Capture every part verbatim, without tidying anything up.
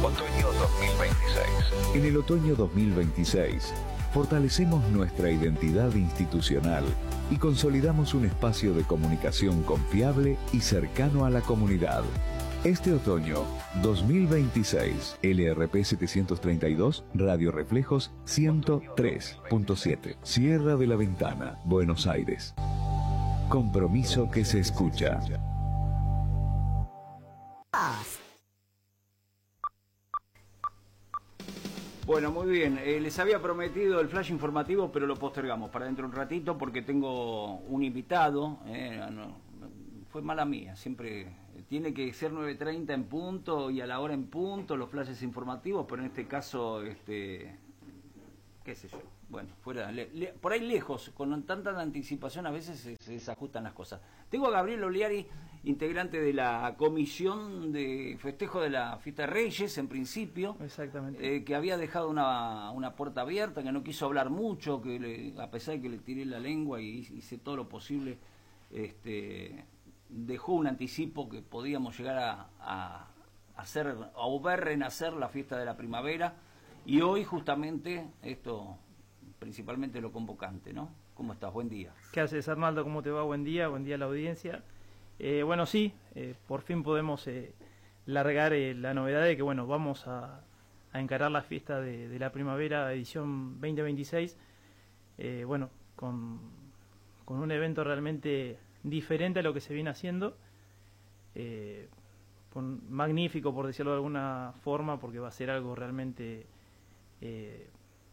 Otoño dos mil veintiséis. En el otoño dos mil veintiséis, fortalecemos nuestra identidad institucional y consolidamos un espacio de comunicación confiable y cercano a la comunidad. Este otoño dos mil veintiséis, L R P setecientos treinta y dos, Radio Reflejos ciento tres punto siete. Sierra de la Ventana, Buenos Aires. Compromiso que se escucha. Bueno, muy bien. Eh, les había prometido el flash informativo, pero lo postergamos para dentro de un ratito porque tengo un invitado. Eh, no, fue mala mía. Siempre tiene que ser nueve treinta en punto y a la hora en punto los flashes informativos, pero en este caso, este, qué sé yo. Bueno, fuera, le, le, por ahí lejos, con tanta anticipación a veces se, se desajustan las cosas. Tengo a Gabriel Oliari, integrante de la comisión de festejo de la Fiesta de Reyes, en principio. Exactamente. Eh, que había dejado una, una puerta abierta, que no quiso hablar mucho, que le, a pesar de que le tiré la lengua y hice todo lo posible, este, dejó un anticipo que podíamos llegar a, a, a hacer, a ver renacer la Fiesta de la Primavera. Y hoy justamente esto, principalmente lo convocante, ¿no? ¿Cómo estás? Buen día. ¿Qué haces, Arnaldo? ¿Cómo te va? Buen día, buen día a la audiencia. Eh, bueno, sí, eh, por fin podemos eh, largar eh, la novedad de que, bueno, vamos a, a encarar la fiesta de, de la primavera edición veinte veintiséis, eh, bueno, con, con un evento realmente diferente a lo que se viene haciendo, eh, con, magnífico, por decirlo de alguna forma, porque va a ser algo realmente eh,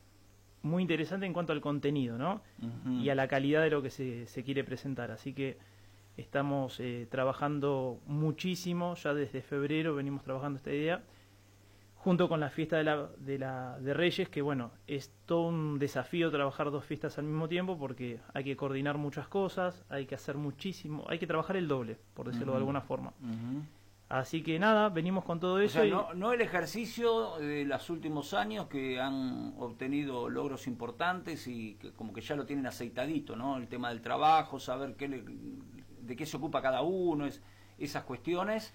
muy interesante en cuanto al contenido, ¿no? Uh-huh. Y a la calidad de lo que se, se quiere presentar. Así que estamos eh, trabajando muchísimo, ya desde febrero venimos trabajando esta idea, junto con la fiesta de, la, de, la, de Reyes, que bueno, es todo un desafío trabajar dos fiestas al mismo tiempo, porque hay que coordinar muchas cosas, hay que hacer muchísimo, hay que trabajar el doble, por decirlo uh-huh. de alguna forma. Uh-huh. Así que nada, venimos con todo eso. O sea, y... no, no el ejercicio de los últimos años que han obtenido logros importantes y que como que ya lo tienen aceitadito, ¿no? El tema del trabajo, saber qué le, de qué se ocupa cada uno, es, esas cuestiones,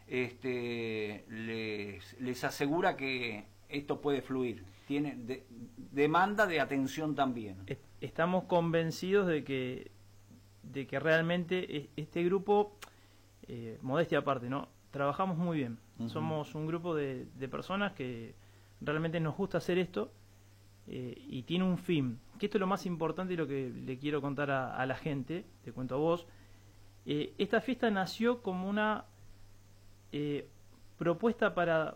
este, les, les asegura que esto puede fluir. Tiene de, demanda de atención también. Estamos convencidos de que, de que realmente este grupo, eh, modestia aparte, ¿no? Trabajamos muy bien. Uh-huh. Somos un grupo de, de personas que realmente nos gusta hacer esto eh, y tiene un fin. Que esto es lo más importante y lo que le quiero contar a, a la gente, te cuento a vos. Eh, esta fiesta nació como una eh, propuesta para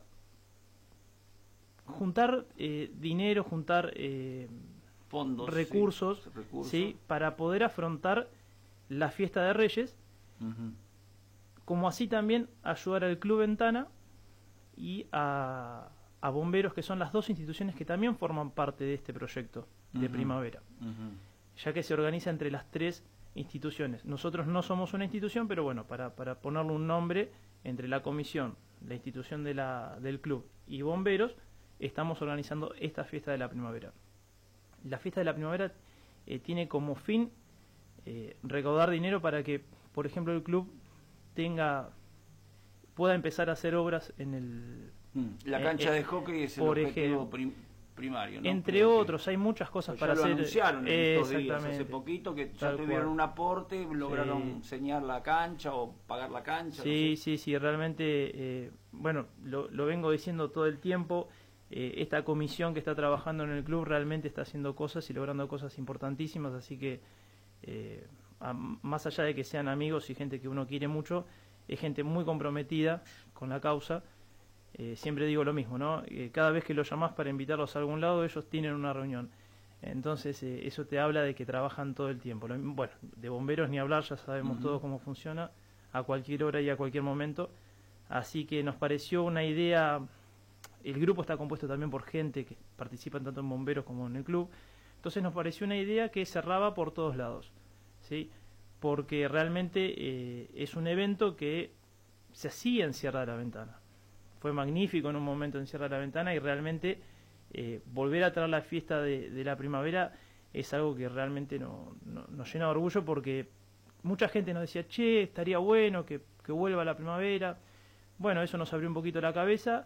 juntar eh, dinero, juntar eh, fondos, recursos, sí, recursos, ¿sí? Para poder afrontar la fiesta de Reyes. Uh-huh. Como así también ayudar al Club Ventana y a, a Bomberos, que son las dos instituciones que también forman parte de este proyecto de uh-huh. primavera, uh-huh. ya que se organiza entre las tres instituciones. Nosotros no somos una institución, pero bueno, para, para ponerle un nombre, entre la comisión, la institución de la, del club y Bomberos, estamos organizando esta fiesta de la primavera. La fiesta de la primavera eh, tiene como fin eh, recaudar dinero para que, por ejemplo, el club tenga pueda empezar a hacer obras en el la cancha eh, de hockey es el por objetivo ejemplo, prim, primario, ¿no? Entre Creo otros, que, hay muchas cosas pues para ya lo hacer. Anunciaron en eh, estos días, hace poquito, que ya tuvieron cual. un aporte, lograron sí. enseñar la cancha o pagar la cancha. Sí, no sé. sí, sí, realmente, eh, bueno, lo, lo vengo diciendo todo el tiempo. Eh, esta comisión que está trabajando en el club realmente está haciendo cosas y logrando cosas importantísimas, así que eh, a, más allá de que sean amigos y gente que uno quiere mucho, es gente muy comprometida con la causa. Eh, siempre digo lo mismo, ¿no? Eh, cada vez que los llamás para invitarlos a algún lado, ellos tienen una reunión. Entonces, eh, eso te habla de que trabajan todo el tiempo. Lo, bueno, de bomberos ni hablar, ya sabemos uh-huh. todos cómo funciona, a cualquier hora y a cualquier momento. Así que nos pareció una idea. El grupo está compuesto también por gente que participa tanto en bomberos como en el club. Entonces nos pareció una idea que cerraba por todos lados, ¿sí? Porque realmente eh, es un evento que se hacía en Sierra de la Ventana. Fue magnífico en un momento en Sierra de la Ventana y realmente eh, volver a traer la fiesta de, de la primavera es algo que realmente no, no, nos llena de orgullo, porque mucha gente nos decía, che, estaría bueno que, que vuelva la primavera. Bueno, eso nos abrió un poquito la cabeza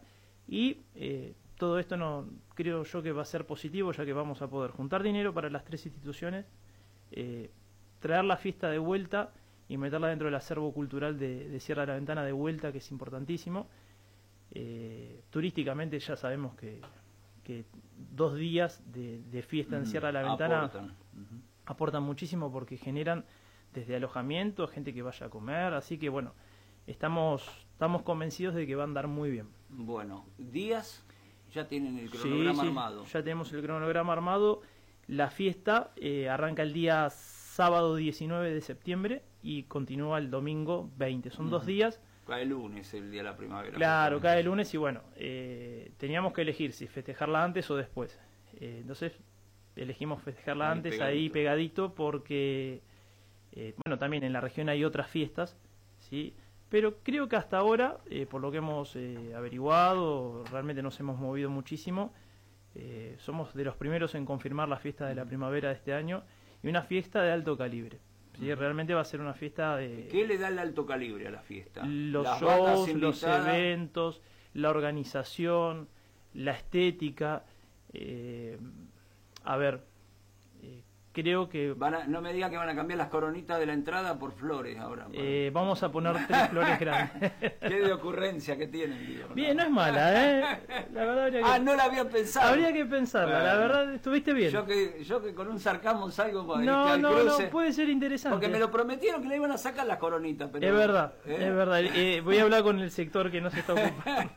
Y eh, todo esto no creo yo que va a ser positivo, ya que vamos a poder juntar dinero para las tres instituciones, eh, traer la fiesta de vuelta y meterla dentro del acervo cultural de, de Sierra de la Ventana de vuelta, que es importantísimo. Eh, turísticamente ya sabemos que, que dos días de, de fiesta en uh-huh. Sierra de la Ventana aportan. Uh-huh. aportan muchísimo, porque generan desde alojamiento, gente que vaya a comer, así que bueno, estamos, estamos convencidos de que va a andar muy bien. Bueno, días, ya tienen el cronograma sí, armado. Sí, ya tenemos el cronograma armado. La fiesta eh, arranca el día sábado diecinueve de septiembre y continúa el domingo veinte. Son uh-huh. dos días. Cae el lunes, el día de la primavera. Claro, cae el lunes y bueno, eh, teníamos que elegir si festejarla antes o después. Eh, entonces elegimos festejarla ahí antes, pegadito. ahí pegadito, porque, eh, bueno, también en la región hay otras fiestas, ¿sí? Pero creo que hasta ahora, eh, por lo que hemos eh, averiguado, realmente nos hemos movido muchísimo. Eh, somos de los primeros en confirmar la fiesta de la primavera de este año, y una fiesta de alto calibre. Sí, realmente va a ser una fiesta de... ¿Qué le da el alto calibre a la fiesta? Los Las shows, los eventos, la organización, la estética. Eh, a ver, eh, creo que... Van a, no me diga que van a cambiar las coronitas de la entrada por flores ahora. Eh, vamos a poner tres flores grandes. Qué de ocurrencia que tienen, digo, ¿no? Bien, no es mala, ¿eh? La verdad habría que... Ah, no la había pensado. Habría que pensarla, bueno, la verdad estuviste bien. Yo que, yo que con un sarcasmo salgo para no, este, no, cruce, no, puede ser interesante. Porque me lo prometieron que le iban a sacar las coronitas. Pero, es verdad, ¿eh? es verdad. Eh, voy a hablar con el sector que no se está ocupando.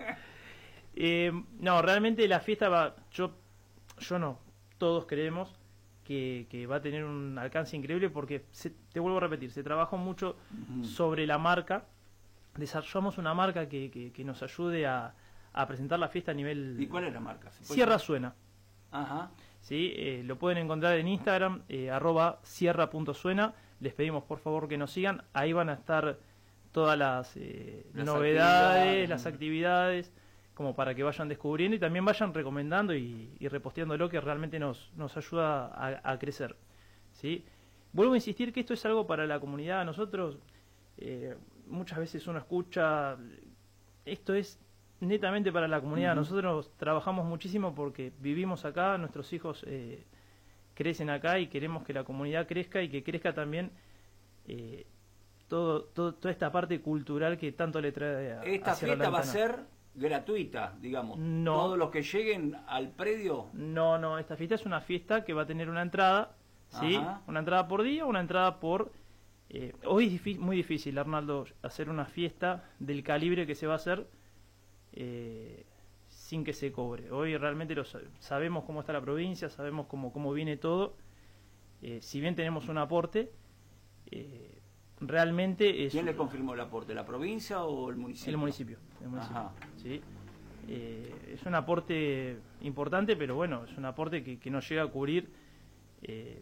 eh, no, realmente la fiesta va... Yo, yo no, todos creemos... Que, que va a tener un alcance increíble, porque se, te vuelvo a repetir, se trabajó mucho uh-huh. sobre la marca, desarrollamos una marca que, que, que nos ayude a, a presentar la fiesta a nivel... ¿Y cuál es la marca? Sierra Suena. Ajá. ¿Sí? Eh, lo pueden encontrar en Instagram, eh, arroba sierra punto suena. Les pedimos por favor que nos sigan, ahí van a estar todas las, eh, las novedades, actividades. las actividades, como para que vayan descubriendo y también vayan recomendando y, y reposteándolo, que realmente nos, nos ayuda a, a crecer, ¿sí? Vuelvo a insistir que esto es algo para la comunidad. Nosotros, eh, muchas veces uno escucha, esto es netamente para la comunidad. Uh-huh. Nosotros trabajamos muchísimo porque vivimos acá, nuestros hijos eh, crecen acá y queremos que la comunidad crezca y que crezca también eh, todo, todo, toda esta parte cultural que tanto le trae a Esta a fiesta va a ser... gratuita, digamos. No. Todos los que lleguen al predio. No, no, esta fiesta es una fiesta que va a tener una entrada, ¿sí? Ajá. Una entrada por día, una entrada por... Eh, hoy es difícil, muy difícil, Arnaldo, hacer una fiesta del calibre que se va a hacer eh, sin que se cobre. Hoy realmente lo sabemos cómo está la provincia, sabemos cómo, cómo viene todo. Eh, si bien tenemos un aporte... Eh, realmente es... ¿Quién le confirmó el aporte? ¿La provincia o el municipio? El municipio, el municipio. Ajá. ¿Sí? Eh, es un aporte importante, pero bueno, es un aporte que, que nos llega a cubrir eh,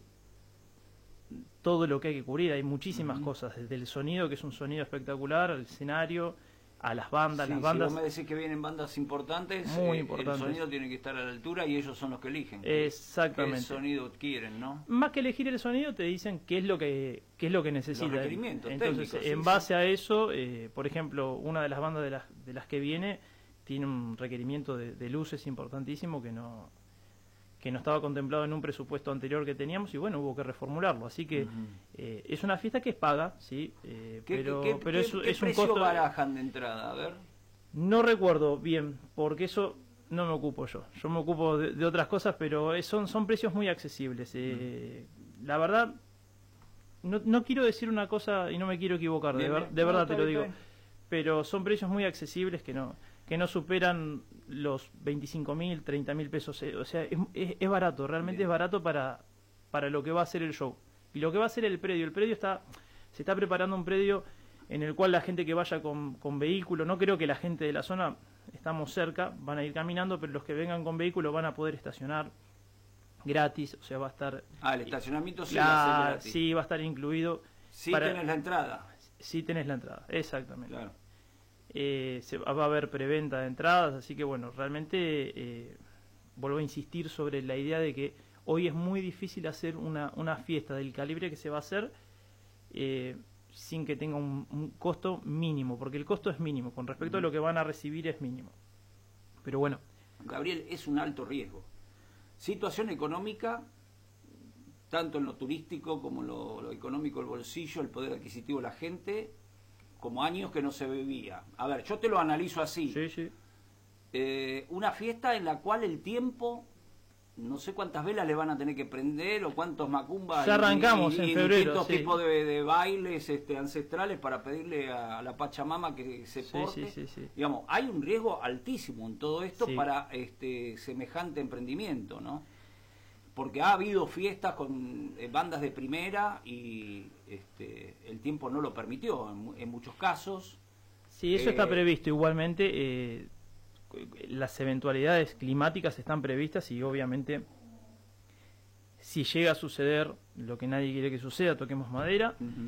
todo lo que hay que cubrir. Hay muchísimas uh-huh. cosas, desde el sonido, que es un sonido espectacular, al escenario, a las bandas. Sí, las bandas... Si vos me decís que vienen bandas importantes, muy eh, importantes, el sonido tiene que estar a la altura y ellos son los que eligen. Exactamente. ¿Qué sonido quieren, no? Más que elegir el sonido, te dicen qué es lo que qué es lo que necesitan. Los requerimientos Entonces, técnicos, en sí, base sí. a eso, eh, por ejemplo, una de las bandas de las, de las que viene tiene un requerimiento de, de luces importantísimo que no que no estaba contemplado en un presupuesto anterior que teníamos y bueno, hubo que reformularlo. Así que uh-huh. eh, es una fiesta que es paga, sí, eh, ¿Qué, pero, qué, pero qué, es, ¿qué es un precio costo. barajan de entrada? A ver. No recuerdo bien, porque eso no me ocupo yo. Yo me ocupo de, de otras cosas, pero son, son precios muy accesibles. Eh, uh-huh. La verdad, no, no quiero decir una cosa y no me quiero equivocar, bien, de, ver, de no, verdad te lo digo. Bien. Pero son precios muy accesibles que no que no superan los veinticinco mil, treinta mil pesos. O sea, es, es, es barato, realmente bien. Es barato para, para lo que va a ser el show. Y lo que va a ser el predio. El predio está, se está preparando un predio en el cual la gente que vaya con, con vehículo, no creo que la gente de la zona, estamos cerca, van a ir caminando, pero los que vengan con vehículo van a poder estacionar gratis, o sea, va a estar... Ah, el estacionamiento sí la, va a ser gratis. Sí, va a estar incluido. Sí para, tenés la entrada. Sí tenés la entrada, exactamente. Claro. Eh, se, va a haber preventa de entradas, así que bueno, realmente eh, vuelvo a insistir sobre la idea de que hoy es muy difícil hacer una, una fiesta del calibre que se va a hacer eh, sin que tenga un, un costo mínimo, porque el costo es mínimo, con respecto uh-huh. a lo que van a recibir es mínimo. Pero bueno. Gabriel, es un alto riesgo. Situación económica, tanto en lo turístico como en lo, lo económico, el bolsillo, el poder adquisitivo de la gente, como años que no se bebía. A ver, yo te lo analizo así. Sí, sí. Eh, una fiesta en la cual el tiempo, no sé cuántas velas le van a tener que prender o cuántos macumbas. Ya arrancamos y, y, en y febrero. distintos Sí. tipos de, de bailes este, ancestrales para pedirle a, a la Pachamama que se Sí, porte. sí, sí, sí. Digamos, hay un riesgo altísimo en todo esto Sí. para este semejante emprendimiento, ¿no? Porque ha habido fiestas con eh, bandas de primera y este, el tiempo no lo permitió en, mu- en muchos casos. Sí, eso Eh, está previsto igualmente. Eh, las eventualidades climáticas están previstas y obviamente si llega a suceder lo que nadie quiere que suceda, toquemos madera, Uh-huh.